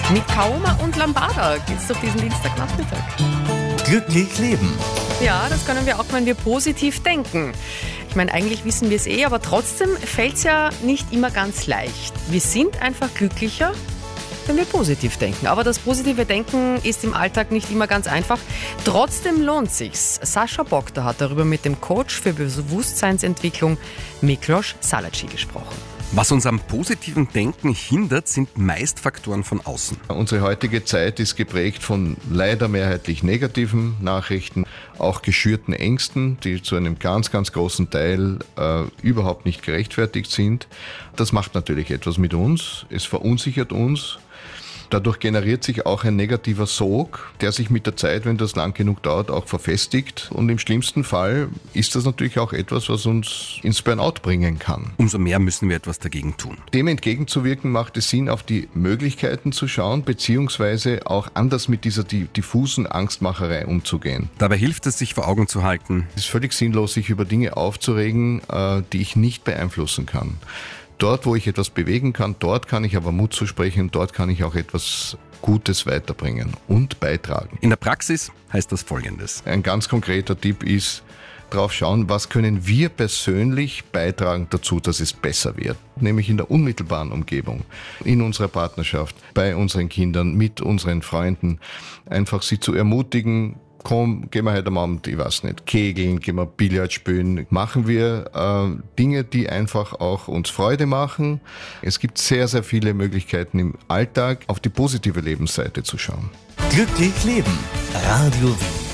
Mit Kaoma und Lambada geht's durch diesen Dienstagnachmittag. Glücklich leben. Ja, das können wir auch, wenn wir positiv denken. Ich meine, eigentlich wissen wir es aber trotzdem fällt es ja nicht immer ganz leicht. Wir sind einfach glücklicher, wenn wir positiv denken. Aber das positive Denken ist im Alltag nicht immer ganz einfach. Trotzdem lohnt sich's. Sascha Bogda hat darüber mit dem Coach für Bewusstseinsentwicklung Miklos Salaci gesprochen. Was uns am positiven Denken hindert, sind meist Faktoren von außen. Unsere heutige Zeit ist geprägt von leider mehrheitlich negativen Nachrichten, auch geschürten Ängsten, die zu einem ganz, ganz großen Teil überhaupt nicht gerechtfertigt sind. Das macht natürlich etwas mit uns, es verunsichert uns. Dadurch generiert sich auch ein negativer Sog, der sich mit der Zeit, wenn das lang genug dauert, auch verfestigt. Und im schlimmsten Fall ist das natürlich auch etwas, was uns ins Burnout bringen kann. Umso mehr müssen wir etwas dagegen tun. Dem entgegenzuwirken macht es Sinn, auf die Möglichkeiten zu schauen, beziehungsweise auch anders mit dieser diffusen Angstmacherei umzugehen. Dabei hilft es, sich vor Augen zu halten. Es ist völlig sinnlos, sich über Dinge aufzuregen, die ich nicht beeinflussen kann. Dort, wo ich etwas bewegen kann, dort kann ich aber Mut zusprechen, dort kann ich auch etwas Gutes weiterbringen und beitragen. In der Praxis heißt das Folgendes. Ein ganz konkreter Tipp ist, drauf schauen, was können wir persönlich beitragen dazu, dass es besser wird. Nämlich in der unmittelbaren Umgebung, in unserer Partnerschaft, bei unseren Kindern, mit unseren Freunden. Einfach sie zu ermutigen, komm, gehen wir heute am Abend, ich weiß nicht, kegeln, gehen wir Billard spielen. Machen wir Dinge, die einfach auch uns Freude machen. Es gibt sehr, sehr viele Möglichkeiten im Alltag, auf die positive Lebensseite zu schauen. Glücklich leben. Radio Wien.